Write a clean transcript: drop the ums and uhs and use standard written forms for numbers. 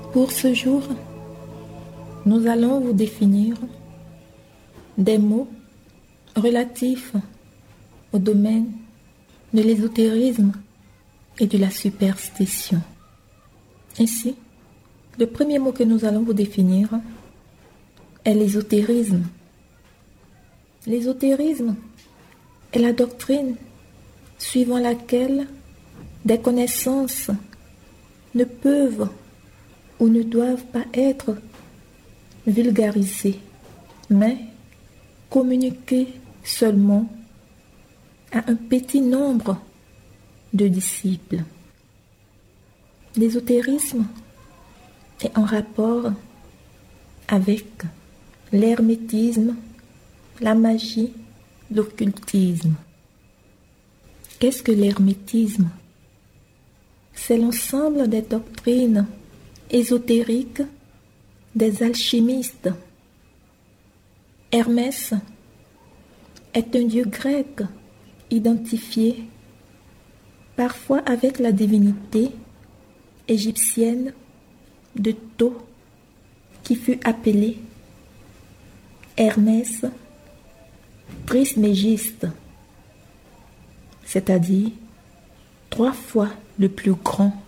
Pour ce jour, nous allons vous définir des mots relatifs au domaine de l'ésotérisme et de la superstition. Ainsi, le premier mot que nous allons vous définir est l'ésotérisme. L'ésotérisme est la doctrine suivant laquelle des connaissances ne peuvent ou ne doivent pas être vulgarisées, mais communiquées seulement à un petit nombre de disciples. L'ésotérisme est en rapport avec l'hermétisme, la magie, l'occultisme. Qu'est-ce que l'hermétisme? C'est l'ensemble des doctrines ésotériques des alchimistes. Hermès est un dieu grec identifié parfois avec la divinité égyptienne de Thoth qui fut appelée Hermès Trismégiste, c'est-à-dire 3 fois le plus grand